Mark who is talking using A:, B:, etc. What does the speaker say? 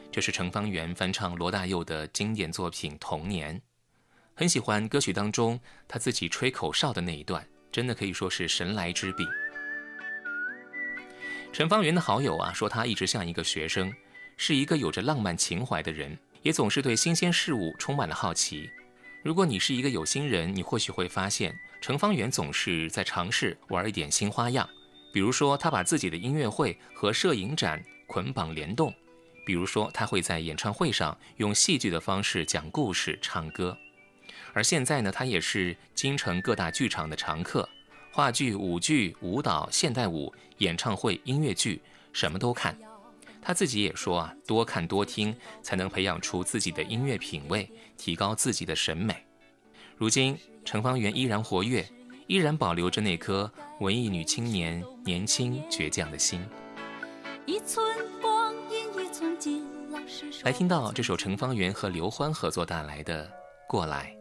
A: 这是程方圆翻唱罗大佑的经典作品《童年》，很喜欢歌曲当中他自己吹口哨的那一段，真的可以说是神来之笔。程方圆的好友说他一直像一个学生，是一个有着浪漫情怀的人，也总是对新鲜事物充满了好奇。如果你是一个有心人，你或许会发现程方圆总是在尝试玩一点新花样，比如说他把自己的音乐会和摄影展捆绑联动，比如说他会在演唱会上用戏剧的方式讲故事唱歌。而现在呢，他也是京城各大剧场的常客，话剧、舞剧、舞蹈、现代舞、演唱会、音乐剧，什么都看。他自己也说多看多听才能培养出自己的音乐品味，提高自己的审美。如今程方圆依然活跃，依然保留着那颗文艺女青年年轻倔强的心。
B: 一寸光阴一寸金，老师说。
A: 来听到这首程方圆和刘欢合作带来的《过来》。